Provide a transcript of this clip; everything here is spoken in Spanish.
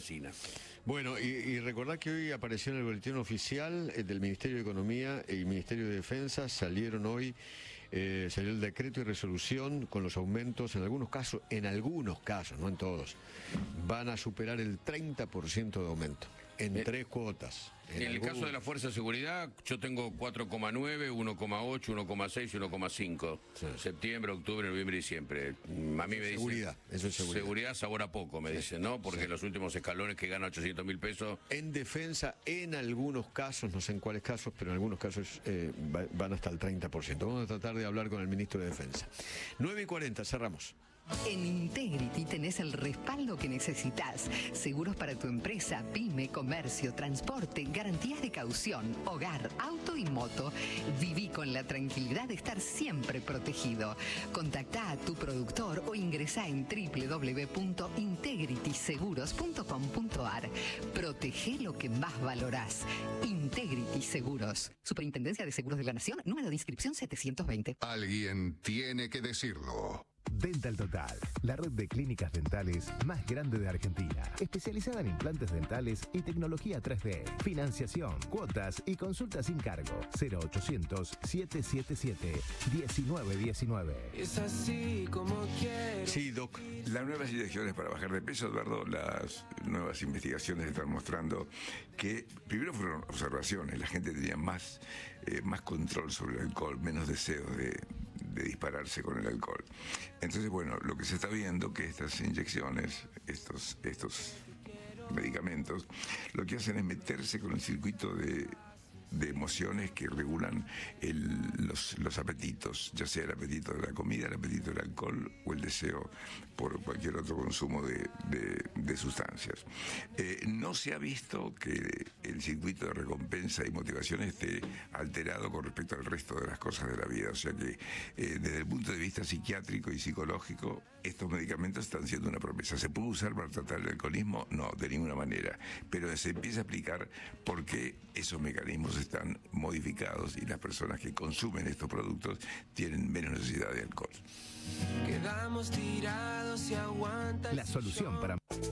cocina. Bueno, y recordad que hoy apareció en el boletín oficial del Ministerio de Economía y Ministerio de Defensa, salieron hoy, salió el decreto y resolución con los aumentos, en algunos casos, no en todos, van a superar el 30% de aumento, en 3 cuotas. En el caso de la Fuerza de Seguridad, yo tengo 4,9, 1,8, 1,6 y 1,5. Sí. Septiembre, octubre, noviembre y diciembre. A mí me dicen... Seguridad, eso es seguridad. Seguridad sabor a poco, me dicen, ¿no? Porque los últimos escalones que ganan 800.000 pesos... En defensa, en algunos casos, no sé en cuáles casos, pero en algunos casos van hasta el 30%. Vamos a tratar de hablar con el ministro de Defensa. 9:40, cerramos. En Integrity tenés el respaldo que necesitas. Seguros para tu empresa, pyme, comercio, transporte, garantías de caución, hogar, auto y moto. Viví con la tranquilidad de estar siempre protegido. Contactá a tu productor o ingresá en www.integrityseguros.com.ar. Protege lo que más valorás. Integrity Seguros. Superintendencia de Seguros de la Nación, número de inscripción 720. Alguien tiene que decirlo. Dental Total, la red de clínicas dentales más grande de Argentina, especializada en implantes dentales y tecnología 3D, financiación, cuotas y consultas sin cargo. 0800-777-1919. Es así como quiero. Sí, Doc. Las nuevas inyecciones para bajar de peso, Eduardo, las nuevas investigaciones están mostrando que primero fueron observaciones, la gente tenía más control sobre el alcohol, menos deseos de dispararse con el alcohol. Entonces, bueno, lo que se está viendo que estas inyecciones, estos medicamentos, lo que hacen es meterse con el circuito de emociones que regulan los apetitos, ya sea el apetito de la comida, el apetito del alcohol o el deseo por cualquier otro consumo de sustancias. No se ha visto que el circuito de recompensa y motivación esté alterado con respecto al resto de las cosas de la vida, o sea que desde el punto de vista psiquiátrico y psicológico estos medicamentos están siendo una promesa. ¿Se puede usar para tratar el alcoholismo? No, de ninguna manera, pero se empieza a explicar por qué esos mecanismos están modificados y las personas que consumen estos productos tienen menos necesidad de alcohol. Quedamos tirados y aguanta. La solución para